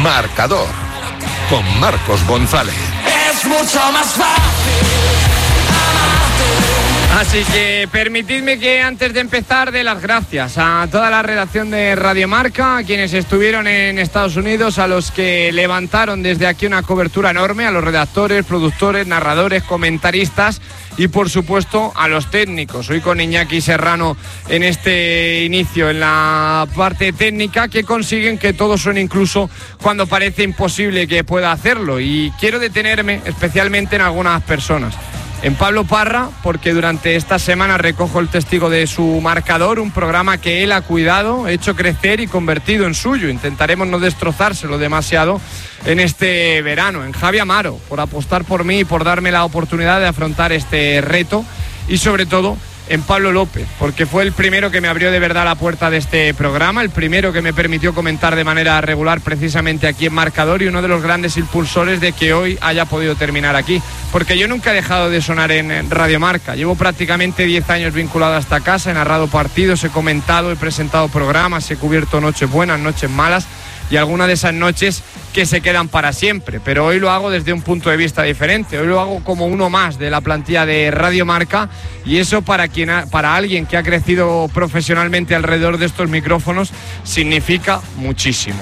Marcador, con Marcos González. Es mucho más fácil amarte. Así que permitidme que antes de empezar dé las gracias a toda la redacción de Radio Marca, a quienes estuvieron en Estados Unidos, a los que levantaron desde aquí una cobertura enorme, a los redactores, productores, narradores, comentaristas y por supuesto a los técnicos. Hoy con Iñaki Serrano en este inicio, en la parte técnica, que consiguen que todo suene incluso cuando parece imposible que pueda hacerlo. Y quiero detenerme especialmente en algunas personas. En Pablo Parra, porque durante esta semana recojo el testigo de su Marcador, un programa que él ha cuidado, hecho crecer y convertido en suyo. Intentaremos no destrozárselo demasiado en este verano. En Javi Amaro, por apostar por mí y por darme la oportunidad de afrontar este reto. Y sobre todo en Pablo López, porque fue el primero que me abrió de verdad la puerta de este programa, el primero que me permitió comentar de manera regular precisamente aquí en Marcador y uno de los grandes impulsores de que hoy haya podido terminar aquí, porque yo nunca he dejado de sonar en Radio Marca. Llevo prácticamente 10 años vinculado a esta casa, he narrado partidos, he comentado, he presentado programas, he cubierto noches buenas, noches malas y algunas de esas noches que se quedan para siempre, pero hoy lo hago desde un punto de vista diferente. Hoy lo hago como uno más de la plantilla de Radio Marca, y eso para alguien que ha crecido profesionalmente alrededor de estos micrófonos significa muchísimo.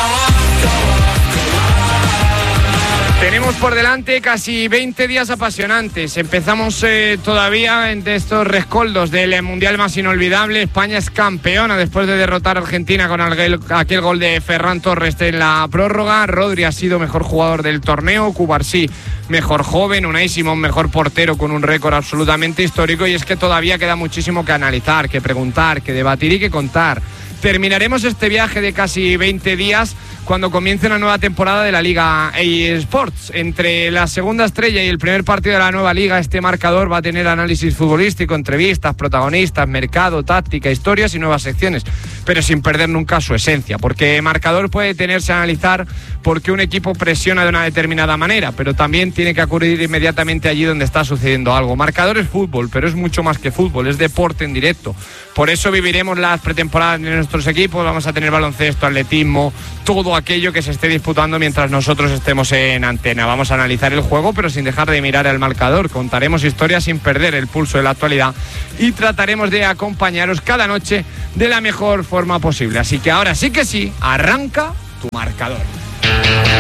Tenemos por delante casi 20 días apasionantes. Empezamos todavía entre estos rescoldos del Mundial más inolvidable. España es campeona después de derrotar a Argentina con aquel gol de Ferran Torres en la prórroga. Rodri ha sido mejor jugador del torneo. Cubarsí mejor joven. Unai Simón mejor portero con un récord absolutamente histórico. Y es que todavía queda muchísimo que analizar, que preguntar, que debatir y que contar. Terminaremos este viaje de casi 20 días cuando comience una nueva temporada de la Liga eSports. Entre la segunda estrella y el primer partido de la nueva liga, este Marcador va a tener análisis futbolístico, entrevistas, protagonistas, mercado, táctica, historias y nuevas secciones, pero sin perder nunca su esencia, porque Marcador puede detenerse a analizar por qué un equipo presiona de una determinada manera, pero también tiene que acudir inmediatamente allí donde está sucediendo algo. Marcador es fútbol, pero es mucho más que fútbol, es deporte en directo. Por eso viviremos las pretemporadas de nuestros equipos, vamos a tener baloncesto, atletismo, todo aquello que se esté disputando mientras nosotros estemos en antena. Vamos a analizar el juego, pero sin dejar de mirar al marcador. Contaremos historias sin perder el pulso de la actualidad y trataremos de acompañaros cada noche de la mejor forma posible. Así que ahora sí que sí, arranca tu Marcador.